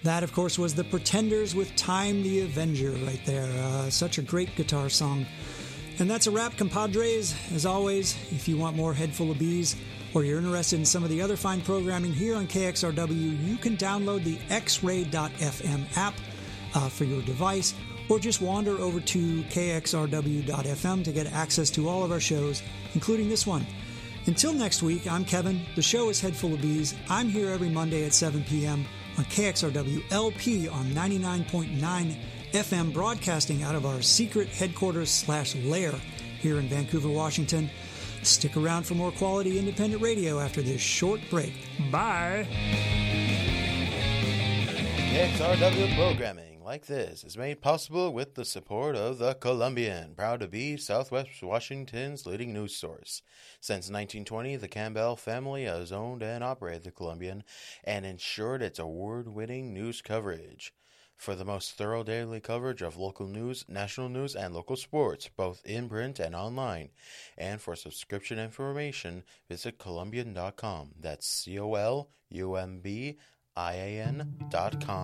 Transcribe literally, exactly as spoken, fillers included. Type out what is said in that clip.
That, of course, was The Pretenders with Time the Avenger right there. Uh, such a great guitar song. And that's a wrap, compadres. As always, if you want more Head Full of Bees, or you're interested in some of the other fine programming here on K X R W, you can download the x ray dot f m app uh, for your device, or just wander over to k x r w dot f m to get access to all of our shows, including this one. Until next week, I'm Kevin. The show is Head Full of Bees. I'm here every Monday at seven p.m. on K X R W L P on ninety-nine point nine F M, broadcasting out of our secret headquarters slash lair here in Vancouver, Washington. Stick around for more quality independent radio after this short break. Bye! K X R W programming like this is made possible with the support of the Columbian, proud to be Southwest Washington's leading news source. Since nineteen twenty, the Campbell family has owned and operated the Columbian and ensured its award-winning news coverage. For the most thorough daily coverage of local news, national news, and local sports, both in print and online. And for subscription information, visit Columbian dot com. That's C O L U M B I A N dot com.